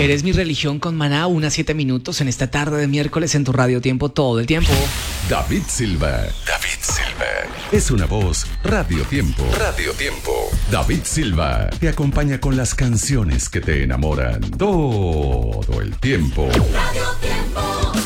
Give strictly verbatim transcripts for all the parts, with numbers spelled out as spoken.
Eres mi religión con Maná, unas siete minutos en esta tarde de miércoles en tu Radio Tiempo todo el tiempo. David Silva. David Silva. Es una voz Radio Tiempo. Radio Tiempo. David Silva te acompaña con las canciones que te enamoran todo el tiempo. Radio Tiempo.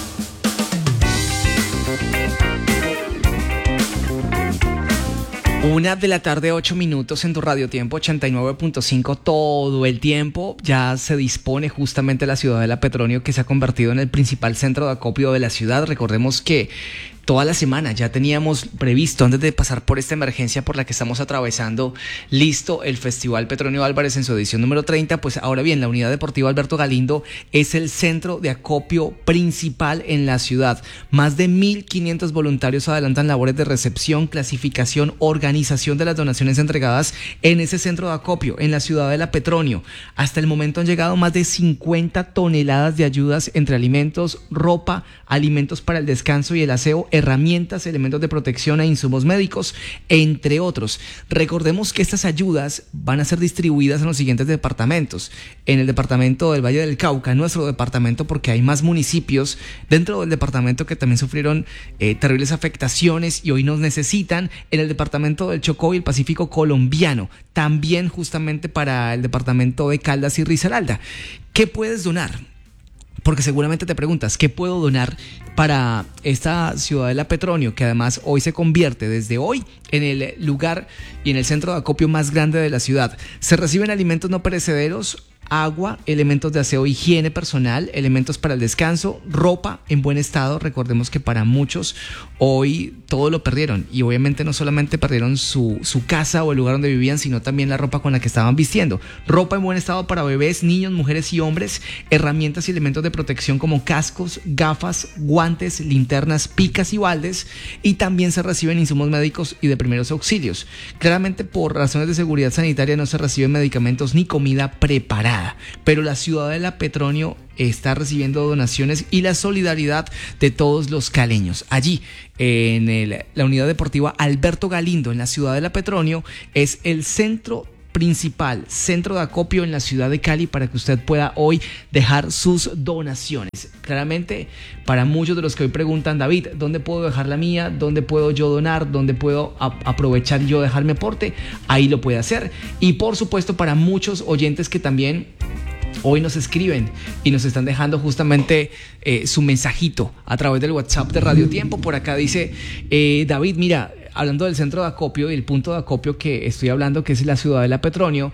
Una de la tarde, ocho minutos en tu Radio Tiempo ochenta y nueve punto cinco todo el tiempo. Ya se dispone justamente la Ciudadela Petronio, que se ha convertido en el principal centro de acopio de la ciudad. Recordemos que toda la semana ya teníamos previsto, antes de pasar por esta emergencia por la que estamos atravesando, listo el Festival Petronio Álvarez en su edición número treinta. Pues ahora bien, la Unidad Deportiva Alberto Galindo es el centro de acopio principal en la ciudad. Más de mil quinientos voluntarios adelantan labores de recepción, clasificación, organización de las donaciones entregadas en ese centro de acopio en la Ciudadela Petronio. Hasta el momento han llegado más de cincuenta toneladas de ayudas entre alimentos, ropa, alimentos para el descanso y el aseo, herramientas, elementos de protección e insumos médicos, entre otros. Recordemos que estas ayudas van a ser distribuidas en los siguientes departamentos. En el departamento del Valle del Cauca, nuestro departamento, porque hay más municipios dentro del departamento que también sufrieron eh, terribles afectaciones y hoy nos necesitan. En el departamento del Chocó y el Pacífico colombiano, también justamente para el departamento de Caldas y Risaralda. ¿Qué puedes donar? Porque seguramente te preguntas, ¿qué puedo donar para esta Ciudadela Petronio, que además hoy se convierte desde hoy en el lugar y en el centro de acopio más grande de la ciudad? Se reciben alimentos no perecederos, agua, elementos de aseo, higiene personal, elementos para el descanso, ropa en buen estado. Recordemos que para muchos hoy todo lo perdieron y obviamente no solamente perdieron su, su casa o el lugar donde vivían, sino también la ropa con la que estaban vistiendo. Ropa en buen estado para bebés, niños, mujeres y hombres, herramientas y elementos de protección como cascos, gafas, guantes, linternas, picas y baldes, y también se reciben insumos médicos y de primeros auxilios. Claramente por razones de seguridad sanitaria no se reciben medicamentos ni comida preparada. Pero la Ciudadela Petronio está recibiendo donaciones y la solidaridad de todos los caleños. Allí, en el, la Unidad Deportiva Alberto Galindo, en la Ciudadela Petronio, es el centro principal, centro de acopio en la ciudad de Cali, para que usted pueda hoy dejar sus donaciones. Claramente, para muchos de los que hoy preguntan, David, ¿dónde puedo dejar la mía? ¿Dónde puedo yo donar? ¿Dónde puedo a- aprovechar yo dejar mi aporte? Ahí lo puede hacer. Y por supuesto, para muchos oyentes que también hoy nos escriben y nos están dejando justamente eh, su mensajito a través del WhatsApp de Radio Tiempo. Por acá dice, eh, David, mira, hablando del centro de acopio y el punto de acopio que estoy hablando, que es la Ciudadela Petronio,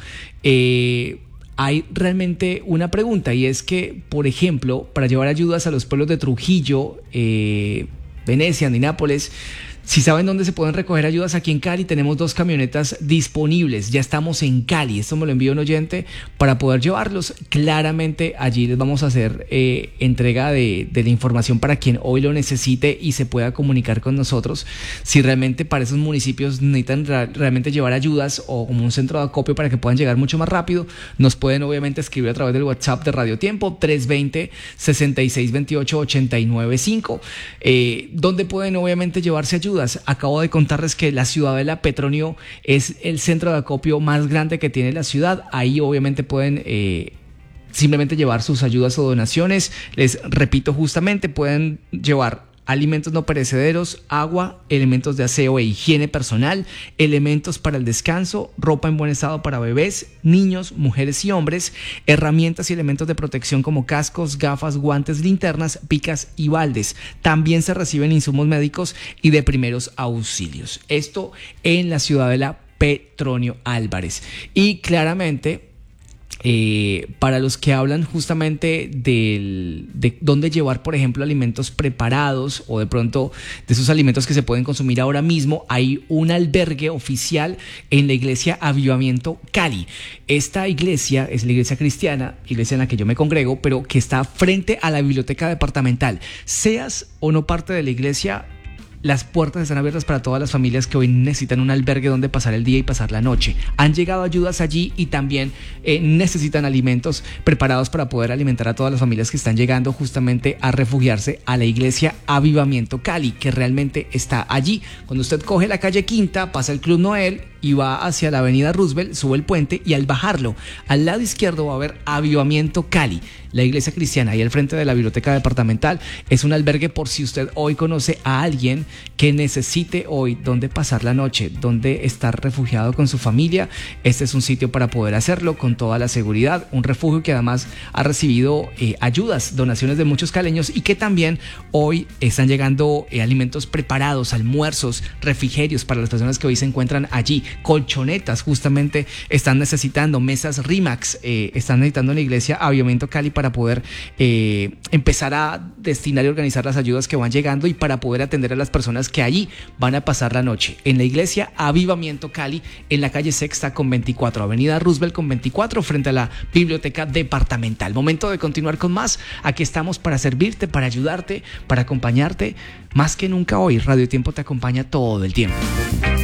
eh, hay realmente una pregunta, y es que, por ejemplo, para llevar ayudas a los pueblos de Trujillo, eh, Venecia, Andinápolis, si saben dónde se pueden recoger ayudas, aquí en Cali tenemos dos camionetas disponibles. Ya estamos en Cali. Esto me lo envió un oyente para poder llevarlos. Claramente allí les vamos a hacer eh, entrega de, de la información para quien hoy lo necesite y se pueda comunicar con nosotros. Si realmente para esos municipios necesitan ra- realmente llevar ayudas o como un centro de acopio para que puedan llegar mucho más rápido, nos pueden obviamente escribir a través del WhatsApp de Radio Tiempo tres dos cero, seis seis dos ocho, ocho nueve cinco, eh, donde pueden obviamente llevarse ayudas. Acabo de contarles que la Ciudadela Petronio es el centro de acopio más grande que tiene la ciudad. Ahí obviamente pueden eh, simplemente llevar sus ayudas o donaciones. Les repito, justamente pueden llevar alimentos no perecederos, agua, elementos de aseo e higiene personal, elementos para el descanso, ropa en buen estado para bebés, niños, mujeres y hombres, herramientas y elementos de protección como cascos, gafas, guantes, linternas, picas y baldes. También se reciben insumos médicos y de primeros auxilios. Esto en la Ciudadela Petronio Álvarez. Y claramente, Eh, para los que hablan justamente del, de dónde llevar, por ejemplo, alimentos preparados o de pronto de esos alimentos que se pueden consumir ahora mismo, hay un albergue oficial en la iglesia Avivamiento Cali. Esta iglesia es la iglesia cristiana, iglesia en la que yo me congrego, pero que está frente a la biblioteca departamental. Seas o no parte de la iglesia, Las puertas están abiertas para todas las familias que hoy necesitan un albergue donde pasar el día y pasar la noche. Han llegado ayudas allí y también eh, necesitan alimentos preparados para poder alimentar a todas las familias que están llegando justamente a refugiarse a la iglesia Avivamiento Cali, que realmente está allí. Cuando usted coge la calle Quinta, pasa el Club Noel y va hacia la avenida Roosevelt, sube el puente y al bajarlo, al lado izquierdo va a haber Avivamiento Cali, la iglesia cristiana, ahí al frente de la biblioteca departamental. Es un albergue por si usted hoy conoce a alguien que necesite hoy dónde pasar la noche, dónde estar refugiado con su familia. Este es un sitio para poder hacerlo con toda la seguridad, un refugio que además ha recibido eh, ayudas, donaciones de muchos caleños y que también hoy están llegando eh, alimentos preparados, almuerzos, refrigerios para las personas que hoy se encuentran allí. Colchonetas justamente están necesitando, mesas Rimax eh, están necesitando en la iglesia Avivamiento Cali para poder eh, empezar a destinar y organizar las ayudas que van llegando y para poder atender a las personas que allí van a pasar la noche. En la iglesia Avivamiento Cali, en la calle Sexta con veinticuatro, avenida Roosevelt con veinticuatro, frente a la biblioteca departamental. Momento de continuar con más. Aquí estamos para servirte, para ayudarte, para acompañarte. Más que nunca hoy, Radio Tiempo te acompaña todo el tiempo.